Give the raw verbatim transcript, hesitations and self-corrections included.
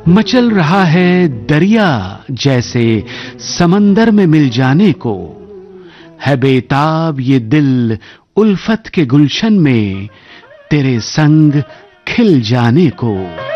मचल रहा है दरिया जैसे समंदर में मिल जाने को, है बेताब ये दिल उल्फत के गुलशन में तेरे संग खिल जाने को।